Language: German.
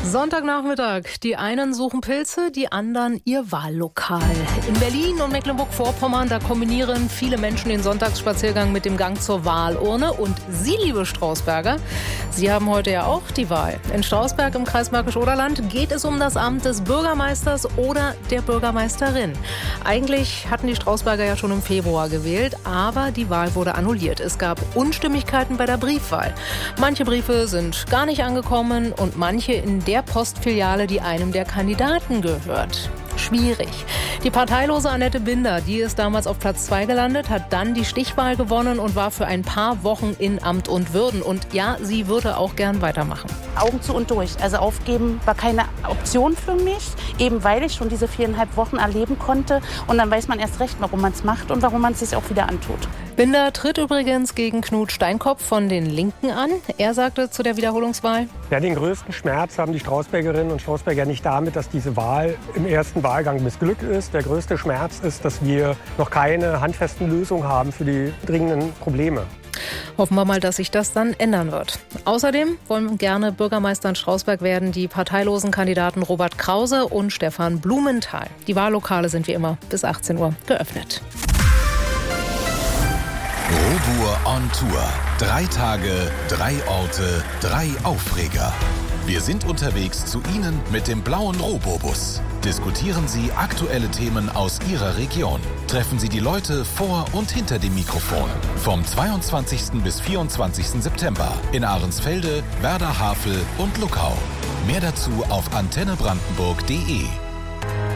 Sonntagnachmittag. Die einen suchen Pilze, die anderen ihr Wahllokal. In Berlin und Mecklenburg-Vorpommern, da kombinieren viele Menschen den Sonntagsspaziergang mit dem Gang zur Wahlurne. Und Sie, liebe Strausberger, Sie haben heute ja auch die Wahl. In Strausberg im Kreis Märkisch-Oderland geht es um das Amt des Bürgermeisters oder der Bürgermeisterin. Eigentlich hatten die Strausberger ja schon im Februar gewählt, aber die Wahl wurde annulliert. Es gab Unstimmigkeiten bei der Briefwahl. Manche Briefe sind gar nicht angekommen und manche in der Postfiliale, die einem der Kandidaten gehört. Schwierig. Die parteilose Annette Binder, die ist damals auf Platz 2 gelandet, hat dann die Stichwahl gewonnen und war für ein paar Wochen in Amt und Würden. Und ja, sie würde auch gern weitermachen. Augen zu und durch. Also aufgeben war keine Option für mich, eben weil ich schon diese 4,5 Wochen erleben konnte. Und dann weiß man erst recht, warum man es macht und warum man es sich auch wieder antut. Binder tritt übrigens gegen Knut Steinkopf von den Linken an. Er sagte zu der Wiederholungswahl: Ja, den größten Schmerz haben die Strausbergerinnen und Strausberger nicht damit, dass diese Wahl im ersten Wahlgang missglückt ist. Der größte Schmerz ist, dass wir noch keine handfesten Lösungen haben für die dringenden Probleme. Hoffen wir mal, dass sich das dann ändern wird. Außerdem wollen gerne Bürgermeister in Strausberg werden die parteilosen Kandidaten Robert Krause und Stefan Blumenthal. Die Wahllokale sind wie immer bis 18 Uhr geöffnet. Robur on Tour. 3 Tage, 3 Orte, 3 Aufreger. Wir sind unterwegs zu Ihnen mit dem blauen Robobus. Diskutieren Sie aktuelle Themen aus Ihrer Region. Treffen Sie die Leute vor und hinter dem Mikrofon. Vom 22. bis 24. September in Ahrensfelde, Werder Havel und Luckau. Mehr dazu auf antennebrandenburg.de.